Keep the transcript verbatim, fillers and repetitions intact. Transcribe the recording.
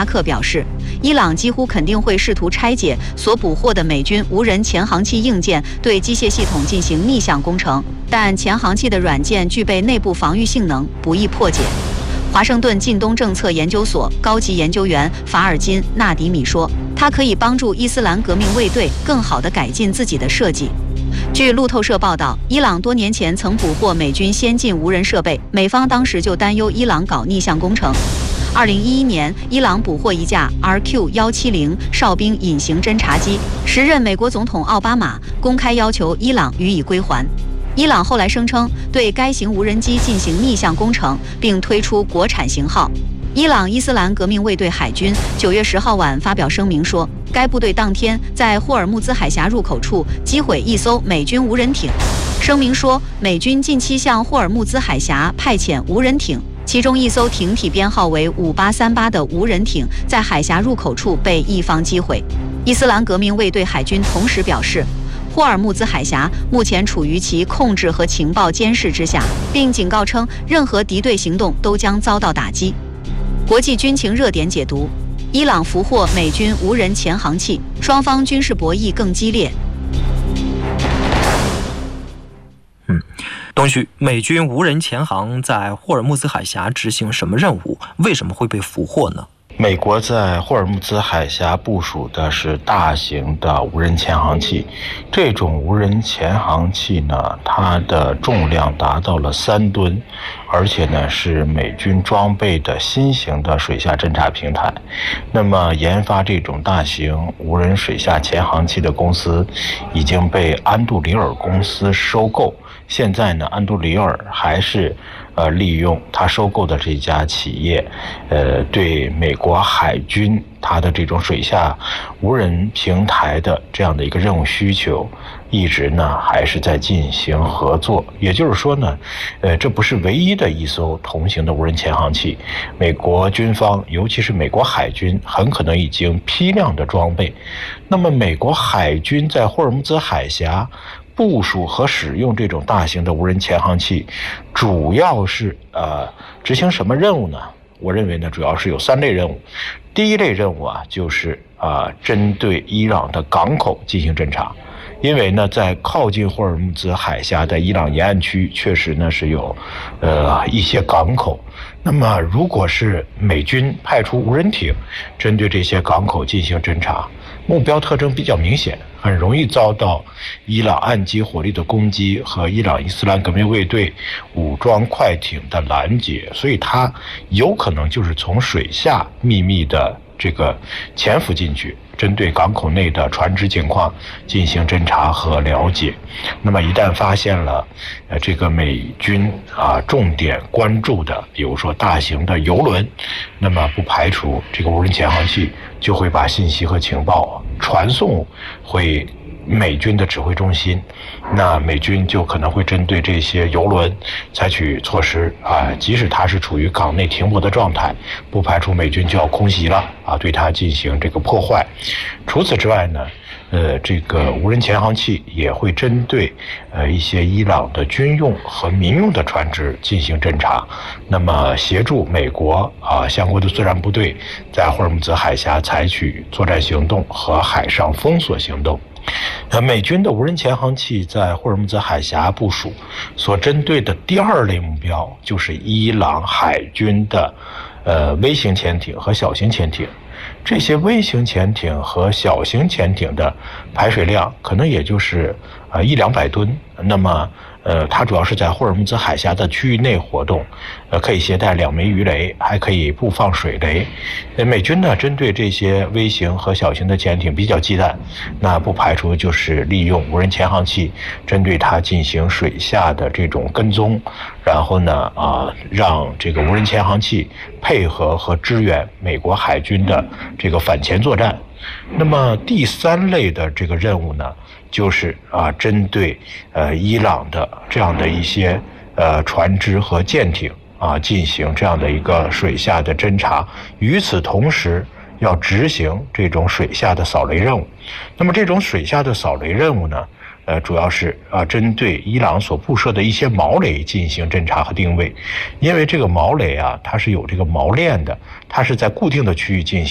拉克表示，伊朗几乎肯定会试图拆解所捕获的美军无人潜航器硬件，对机械系统进行逆向工程，但潜航器的软件具备内部防御性能，不易破解。华盛顿近东政策研究所高级研究员法尔金·纳迪米说，它可以帮助伊斯兰革命卫队更好地改进自己的设计。据路透社报道，伊朗多年前曾捕获美军先进无人设备，美方当时就担忧伊朗搞逆向工程。二零一一年，伊朗捕获一架 R Q 一七零哨兵隐形侦察机，时任美国总统奥巴马公开要求伊朗予以归还。伊朗后来声称对该型无人机进行逆向工程，并推出国产型号。伊朗伊斯兰革命卫队海军九月十号晚发表声明说，该部队当天在霍尔木兹海峡入口处击毁一艘美军无人艇。声明说，美军近期向霍尔木兹海峡派遣无人艇，其中一艘艇体编号为五八三八的无人艇在海峡入口处被一方击毁。伊斯兰革命卫队海军同时表示，霍尔木兹海峡目前处于其控制和情报监视之下，并警告称任何敌对行动都将遭到打击。国际军情热点解读：伊朗俘获美军无人潜航器，双方军事博弈更激烈。 嗯，东旭，美军无人潜航在霍尔木兹海峡执行什么任务？为什么会被俘获呢？ 美国在霍尔木兹海峡部署的是大型的无人潜航器，这种无人潜航器呢，它的重量达到了三吨，而且呢是美军装备的新型的水下侦察平台。那么研发这种大型无人水下潜航器的公司已经被安杜里尔公司收购，现在呢安杜里尔还是呃，利用他收购的这家企业，呃，对美国海军它的这种水下无人平台的这样的一个任务需求，一直呢还是在进行合作。也就是说呢，呃，这不是唯一的一艘同型的无人潜航器，美国军方，尤其是美国海军，很可能已经批量的装备。那么，美国海军在霍尔木兹海峡部署和使用这种大型的无人潜航器，主要是呃执行什么任务呢？我认为呢，主要是有三类任务。第一类任务啊，就是啊、呃、针对伊朗的港口进行侦察，因为呢，在靠近霍尔木兹海峡的伊朗沿岸区，确实呢是有呃一些港口。那么，如果是美军派出无人艇针对这些港口进行侦察，目标特征比较明显，很容易遭到伊朗岸基火力的攻击和伊朗伊斯兰革命卫队武装快艇的拦截，所以它有可能就是从水下秘密的这个潜伏进去，针对港口内的船只情况进行侦查和了解。那么一旦发现了呃这个美军啊重点关注的，比如说大型的油轮，那么不排除这个无人潜航器就会把信息和情报传送回美军的指挥中心，那美军就可能会针对这些油轮采取措施啊，即使它是处于港内停泊的状态，不排除美军就要空袭了啊，对它进行这个破坏。除此之外呢，呃，这个无人潜航器也会针对呃一些伊朗的军用和民用的船只进行侦察，那么协助美国啊相关的作战部队在霍尔木兹海峡采取作战行动和海上封锁行动。呃，美军的无人潜航器在霍尔木兹海峡部署，所针对的第二类目标就是伊朗海军的呃微型潜艇和小型潜艇。这些微型潜艇和小型潜艇的排水量可能也就是呃一两百吨，那么呃它主要是在霍尔木兹海峡的区域内活动，呃可以携带两枚鱼雷，还可以布放水雷。呃美军呢针对这些微型和小型的潜艇比较忌惮，那不排除就是利用无人潜航器针对它进行水下的这种跟踪，然后呢啊、呃、让这个无人潜航器配合和支援美国海军的这个反潜作战。那么第三类的这个任务呢，就是啊针对呃伊朗的这样的一些呃船只和舰艇啊进行这样的一个水下的侦察，与此同时要执行这种水下的扫雷任务。那么这种水下的扫雷任务呢，呃，主要是啊，针对伊朗所布设的一些锚雷进行侦察和定位，因为这个锚雷啊，它是有这个锚链的，它是在固定的区域进行。